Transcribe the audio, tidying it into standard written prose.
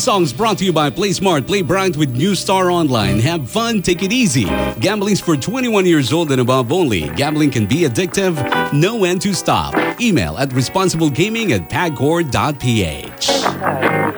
songs brought to you by Play Smart, Play Bright with New Star Online. Have fun, take it easy. Gambling's for 21 years old and above only. Gambling can be addictive. Know when to stop. Email at responsiblegaming@pagcor.ph.